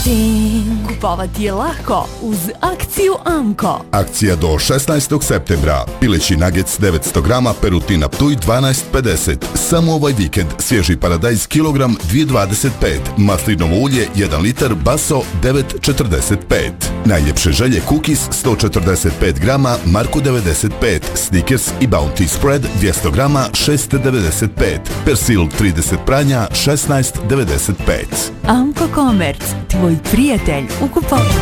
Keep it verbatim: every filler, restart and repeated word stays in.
Kupovati je lako uz akciju Amko. Akcija do šesnaestog septembra. Pileći nuggets devetsto grama, Perutina Ptuj dvanaest pedeset. Samo ovaj vikend svježi paradajz kilogram dvije dvadeset pet. Maslinovo ulje jedan litar, Baso devet četrdeset pet. Najljepše želje Cookies sto četrdeset pet grama, Marko devedeset pet. Snickers i Bounty Spread dvjesto grama, šest devedeset pet. Persil trideset pranja, šesnaest devedeset pet. Amko Komerc, tvoj prijatelj u kupovini.